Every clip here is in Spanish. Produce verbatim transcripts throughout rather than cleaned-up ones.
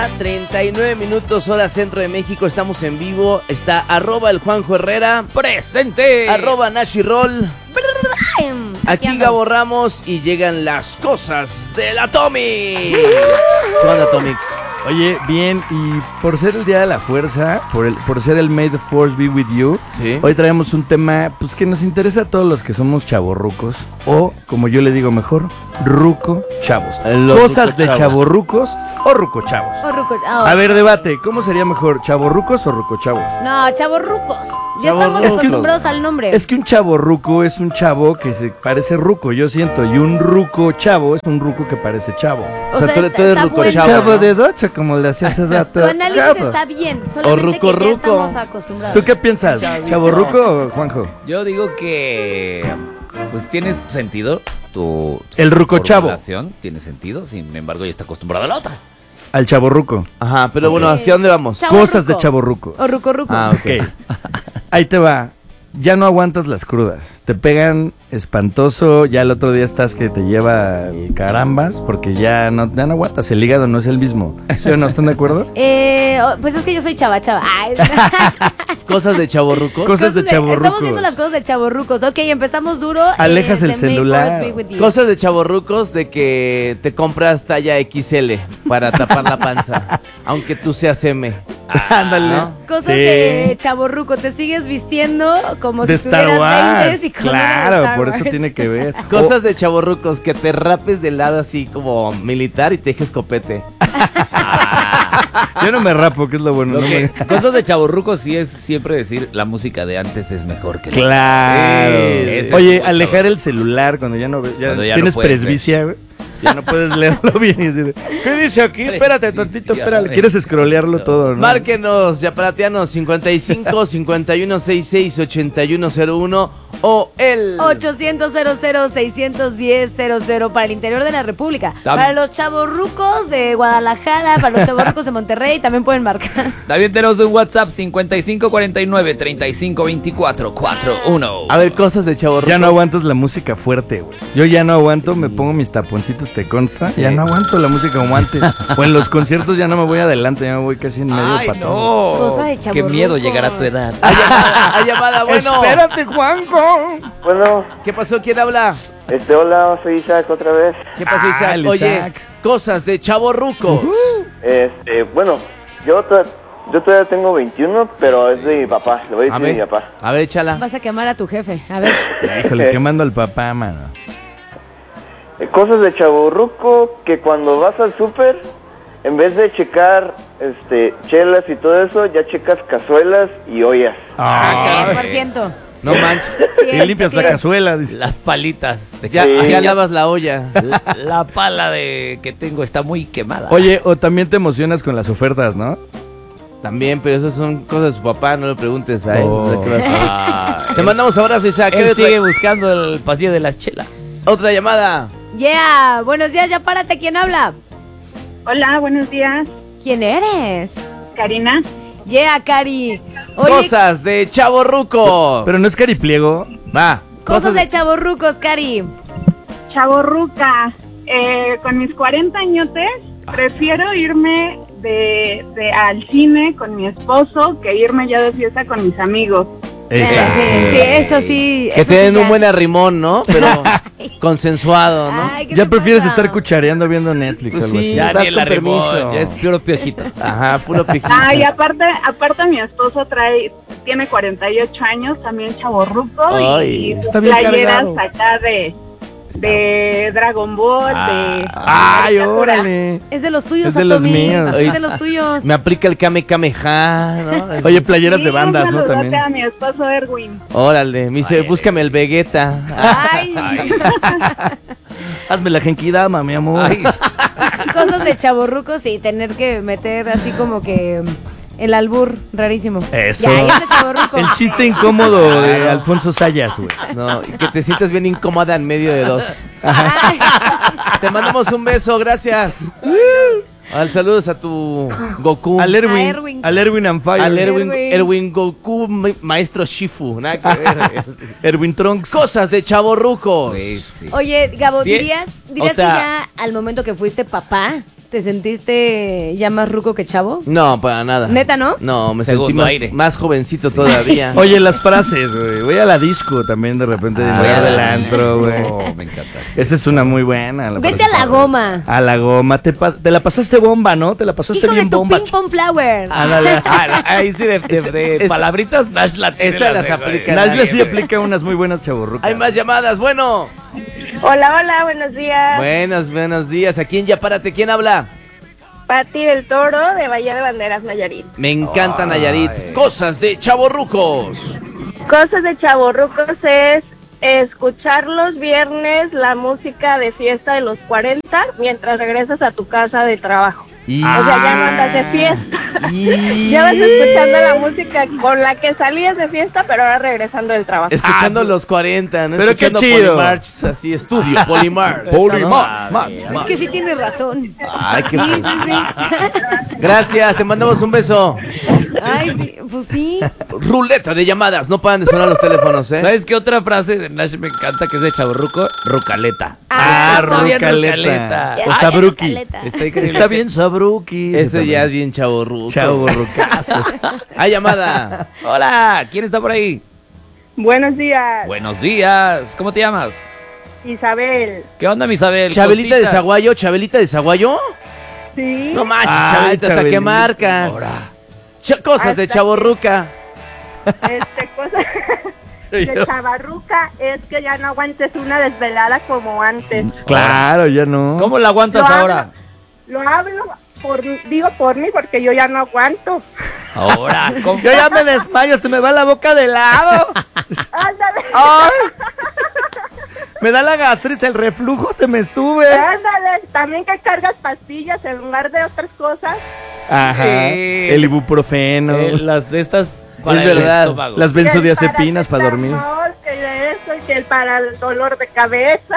ya, treinta y nueve minutos hora centro de México, estamos en vivo. Está arroba el Juanjo Herrera. ¡Presente! Arroba Nashi Roll. Aquí ando. Gabo Ramos y llegan las cosas de la Atomics. ¿Qué onda, Atomics? Oye, bien, y por ser el Día de la Fuerza, por, el, por ser el May the Force be with you, ¿Sí? hoy traemos un tema pues que nos interesa a todos los que somos chavorrucos, o como yo le digo mejor, ruco chavos. Los Cosas ruco de chavos. chavorrucos o ruco chavos. O ruco- ah, A ver, debate, ¿cómo sería mejor, chavorrucos o ruco chavos? No, chavorrucos. Ya Chavorrucos. estamos Es que- acostumbrados al nombre. Es que un chavorruco es un chavo que se parece ruco, yo siento, y un ruco chavo es un ruco que parece chavo. O sea, tú- está- tú eres está ruco bueno. chavo, Chavo ¿no? de docha, como le hacía hace rato. Tu análisis Chavo. está bien, solamente ruco, que ya ruco. estamos acostumbrados. ¿Tú qué piensas? ¿Chavorruco o Juanjo? Yo digo que pues tiene sentido tu, tu El ruco chavo. formulación, tiene sentido, sin embargo ya está acostumbrado a la otra. Al chavorruco. Ajá, pero bueno, ¿hacia dónde vamos? Chavorruco. Cosas de chavorruco. O ruco ruco. Ah, ok. Ok. Ahí te va. Ya no aguantas las crudas. Te pegan espantoso. Ya el otro día estás que te lleva el carambas. Porque ya no, ya no aguantas. El hígado no es el mismo. ¿Sí o no? ¿Están de acuerdo? Eh, oh, pues es que yo soy chava chava. Ay. Cosas de chavorrucos. Cosas de chavorrucos. Estamos viendo las cosas de chavorrucos. Ok, empezamos duro. Alejas eh, el de May celular. Fourth be with you. Cosas de chavorrucos de que te compras talla equis ele para tapar la panza, aunque tú seas eme. Ándale. ¿no? Cosas Sí. de chavorruco. Te sigues vistiendo como De si Star tuvieras veinte Wars. y con una de Claro, Star por eso Wars. tiene que ver. Cosas de chavorrucos, que te rapes de lado así como militar y te dejes copete. Yo no me rapo, que es lo bueno. Lo no que, me- cosas de chavorrucos sí es siempre decir la música de antes es mejor que la Claro. Eh, ese Oye, es muy alejar chavo. el celular cuando ya no ves. Ya Cuando ya tienes no puedes presbicia, güey. Ya no puedes leerlo bien y decir, ¿qué dice aquí? Espérate tantito, espérate. Quieres scrollearlo todo, ¿no? Márquenos, yaparatianos, cincuenta y cinco, cincuenta y uno, sesenta y seis, ochenta y uno cero uno o el... ochocientos cero cero seiscientos diez cero cero para el interior de la República. Tam- Para los chavorrucos de Guadalajara, para los chavorrucos de Monterrey, también pueden marcar. También tenemos un WhatsApp cincuenta y cinco cuarenta y nueve treinta y cinco veinticuatro cuarenta y uno. A ver, cosas de chavorrucos. Ya no aguantas la música fuerte, güey. Yo ya no aguanto, me pongo mis taponcitos, ¿te consta? Ya no aguanto la música como antes. O en los conciertos ya no me voy adelante, ya me voy casi en medio Ay, patón. no. Cosa de Qué chavorrucos. miedo llegar a tu edad. Hay llamada, hay llamada, bueno. Espérate, Juanjo. Bueno, ¿Qué pasó? ¿Quién habla? este, hola, soy Isaac otra vez. ¿Qué pasó, Ah, Isaac? el Oye, Isaac. cosas de chavorrucos. Este, bueno, yo, to- yo todavía tengo veintiuno, pero es de mi papá, le voy a A decir de mi ver, papá. a ver, échala. Vas a quemar a tu jefe. A ver. Híjole, quemando al papá, mano. Eh, Cosas de chaburruco que cuando vas al súper, en vez de checar este, chelas y todo eso, ya checas cazuelas y ollas. cien por ciento. No manches. Y limpias la cazuela, dice. Las palitas. Ya, Sí. ya lavas la olla. La, la pala de que tengo está muy quemada. Oye, o también te emocionas con las ofertas, ¿no? También, pero esas son cosas de su papá, no le preguntes a él. Oh. no sé qué va a hacer. Ah, Te mandamos abrazo, Isaac. él ¿Qué sigue otra, buscando el pasillo de las chelas. otra llamada? Yeah. Buenos días, ya párate. ¿Quién habla? Hola, buenos días. ¿Quién eres? Karina. Yeah, Cari. Oye, Cosas de chavorrucos. Pero no es caripliego. Va. cosas de chavorrucos, Cari. Chavorruca. Eh, con mis cuarenta añotes, prefiero irme de, de al cine con mi esposo que irme ya de fiesta con mis amigos. Esa. Sí, sí, eso sí. Que eso te den sí un ya. buen arrimón, ¿no? Pero consensuado, ¿no? Ay, ¿qué Ya te prefieres pasa? estar cuchareando viendo Netflix o Pues algo sí. así. Ya vas ni el con arrimón, permiso. ya es puro piojito. Ajá, puro piquito. Ah, y aparte, aparte mi esposo trae, tiene cuarenta y ocho años, también chavorruco, Ay, y está bien playeras cargado. acá de, de Dragon Ball, de... Ay, caricatura. órale. Es de los tuyos, Es de los Atomi. míos. Es de los tuyos. Me aplica el Kame Kameha, ¿no? Oye, playeras Sí, de bandas, un ¿no? saludote También. a mi esposo Erwin. Órale, me dice, Ay, búscame el Vegeta. Ay, Hazme la genkidama, mi amor. Ay, cosas de chavorrucos y tener que meter así como que el albur rarísimo. Eso. Ya, ya es de chavorruco. El chiste incómodo de Alfonso Sayas, güey. No, y que te sientas bien incómoda en medio de dos. Ay, Te mandamos un beso, gracias. Al saludos a tu Goku. Al A Erwin. Erwin. Al Erwin and Fire. Al Erwin, Erwin. Erwin Goku, ma- maestro Shifu. Nada que ver. Erwin Trunks. Cosas de chavorrucos. sí, sí. Oye, Gabo, Sí, ¿dirías, dirías o sea- que ya al momento que fuiste papá, ¿Te sentiste ya más ruco que chavo? No, para nada. ¿Neta, no? No, me Segundo sentí más, aire. más jovencito todavía. Oye, las frases, güey. Voy a la disco también de repente. Ah, voy voy al a- antro, güey. Oh, me encanta. sí. Esa es una muy buena. la Vete frase. a la goma. A la goma. Te, pa- te la pasaste bomba, ¿no? Te la pasaste Hijo de bien tu bomba. ping pong flower. Ándale. Ah, la- ahí sí, de, de- de Es- palabritas, Nash la tiene. Esas la las de- aplica. Nashla sí siempre. aplica unas muy buenas chaburrucas. Hay más llamadas, bueno. Hola, hola, buenos días. Buenas, buenos días. ¿A quién ya párate? ¿Quién habla? Pati del Toro, de Bahía de Banderas, Nayarit. Me encanta Nayarit. Cosas de chavorrucos. Cosas de chavorrucos es escuchar los viernes la música de fiesta de los cuarenta mientras regresas a tu casa de trabajo. Y... O sea, ya no andas de fiesta. Y- Ya vas escuchando la música con la que salías de fiesta, pero ahora regresando del trabajo. Escuchando Ah, los cuarenta, ¿no? pero qué Escuchando chido. Polymarch, así, estudio, Polymarch. Polymarch, ¿no? Es que sí tienes razón. Ay, qué Sí, sí, sí. Gracias, te mandamos un beso. Ay, sí, pues sí. Ruleta de llamadas, no paran de sonar los teléfonos, ¿eh? ¿Sabes qué otra frase de Nash me encanta que es de chaburruco? Rucaleta. Ah, está bien rucaleta. rucaleta. O Ay, sabruki. rucaleta. Está increíble. Está bien sabruki. Ese ya es bien chavorruco. chaburrucazo. Hay llamada. Hola, ¿quién está por ahí? Buenos días, Buenos días. ¿Cómo te llamas? Isabel. ¿Qué onda, Misabel? Chabelita de Cositas. Zaguayo, Chabelita de Zaguayo. Sí. No manches, Ay, Chabelita, ¿hasta qué Chabelita. marcas? Ahora. Ch- cosas de Hasta chavorruca. Este cosa de chavarruca es que ya no aguantes una desvelada como antes. Claro, ya no. ¿Cómo la aguantas Lo ahora? hablo- Lo hablo por, digo por mí porque yo ya no aguanto. Ahora, ¿cómo? Yo ya me desmayo, se me va la boca de lado. Ándale, Ay, me da la gastritis, el reflujo se me sube. ándale. También que cargas pastillas en lugar de otras cosas. Ajá. Sí. El ibuprofeno. Eh, las estas para Es el verdad. estómago. Las Que el benzodiazepinas para dormir. paracetamol, Que eso y que el para el dolor de cabeza.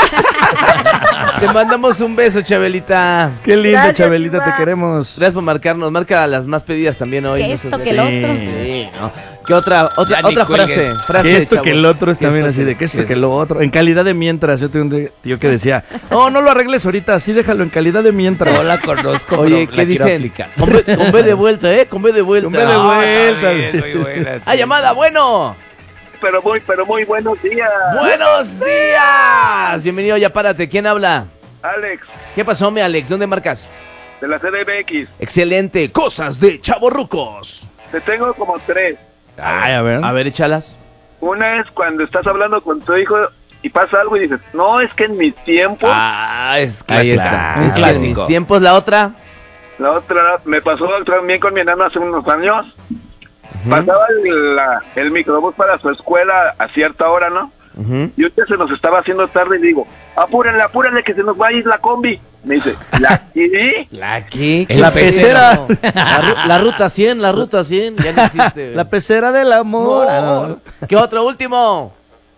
Te mandamos un beso, Chabelita. Qué lindo, Gracias, Chabelita, te Iván. queremos. Gracias por marcarnos. Marca a las más pedidas también hoy. Que no esto, seas- que el otro. Sí, ¿no? ¿Qué otra, otra, Ya ni otra frase? cuelgues. frase Que de esto chavo- que el otro es ¿Qué también esto así que- de que esto que lo otro. En calidad de mientras, yo tengo un tío que decía, no, no lo arregles ahorita, así déjalo en calidad de mientras. No la conozco, Oye, pero ¿qué la quiero dicen? aplicar. Con B, con B de vuelta, ¿eh? Con B de vuelta. Con B de Ah, vuelta. está bien, muy buena, sí. ¡Ah, llamada! ¡Bueno! Pero muy, pero muy buenos días. ¡Buenos días! Bienvenido, ya párate. ¿Quién habla? Alex, ¿Qué pasó, mi Alex? ¿Dónde marcas? de la C D M X. Excelente. Cosas de chavorrucos. Te tengo como tres. Ay, a ver. A ver, échalas. Una es cuando estás hablando con tu hijo y pasa algo y dices, no, es que en mis tiempos. Ah, es Ahí clásica. está. Un Es que en mis clásico. tiempos, la otra. La otra me pasó también con mi enano hace unos años. Pasaba el, la- el microbús para su escuela a cierta hora, ¿no? Ujú. Y un día se nos estaba haciendo tarde y digo, apúrenle, apúrenle que se nos va a ir la combi. Me dice, ¿la qué? ¿La qué? En la pecera. No. La, ru- la ruta cien, la ruta cien. Ya no existe. La pecera del amor. Ah, no, no. ¿Qué otro último?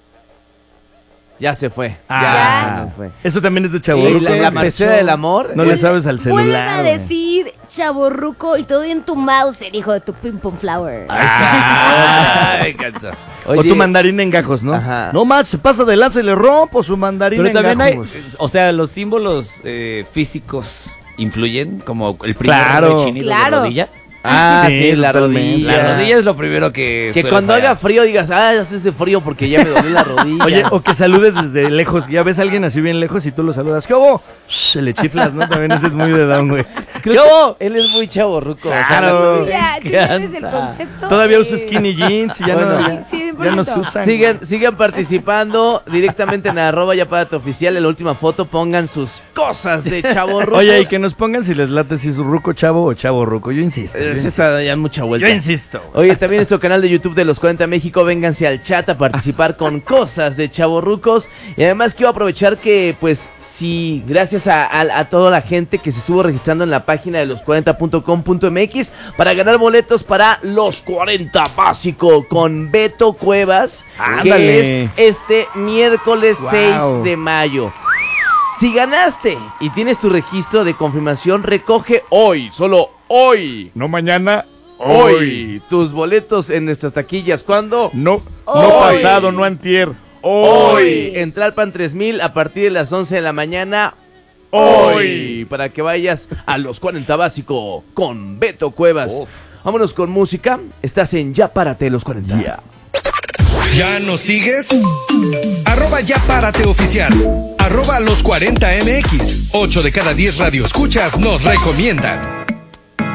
Ya se fue. Ah. Ya se nos fue. Eso también es de Y chaburruco. la, la marchó. pecera del amor. No le es- sabes al Vuelve celular. a güey. decir chaborruco y todo en tu mouse, el hijo de tu ping pong flower. Ah, me encanta. O Oye, tu mandarín en gajos, ¿no? Ajá. No más, se pasa de lanza y le rompo su mandarín Pero en también hay, gajos. o sea, los símbolos eh, físicos influyen, como el primer Claro. rechinido Claro. de rodilla. Ah, sí, Sí, la totalmente. rodilla. La rodilla es lo primero que Que suele cuando fallar. haga frío digas, ah, hace ese frío porque ya me dolió la rodilla. Oye, o que saludes desde lejos. Ya ves a alguien así bien lejos y tú lo saludas. ¿Qué hago? Se le chiflas, ¿no? También ese es muy de down, güey. Creo ¿Qué hago? que él es muy chavorruco. Claro. Ya, Me tienes el encanta. concepto. Todavía de- uso skinny jeans y ya Bueno, no, sí, ya, sí, un ya nos poquito. usan. Sigan, sigan participando directamente en arroba ya para tu oficial. En la última foto pongan sus cosas de chavorruco. Oye, y que nos pongan si les late si es ruco chavo o chavo ruco. Yo insisto. Yo Se insisto. está ya mucha vuelta. Yo insisto. güey. Oye, también nuestro canal de YouTube de Los cuarenta México, vénganse al chat a participar con cosas de chavorrucos. Y además quiero aprovechar que, pues, sí, gracias a, a- a toda la gente que se estuvo registrando en la página de los cuarenta punto com punto m x para ganar boletos para Los cuarenta Básico con Beto Cuevas, que Ándale. es este miércoles Wow. seis de mayo. Si ganaste y tienes tu registro de confirmación, recoge hoy, solo hoy. No mañana, Hoy, tus boletos en nuestras taquillas. ¿Cuándo? No, Hoy. no pasado, no antier. Hoy. En Tlalpan tres mil a partir de las once de la mañana. hoy, para que vayas a los cuarenta básico con Beto Cuevas. Uf. Vámonos con música. Estás en Ya Párate los cuarenta. Yeah. ¿Ya nos sigues? Arroba Ya Párate Oficial. Arroba los cuarenta M X. ocho de cada diez radioescuchas nos recomiendan.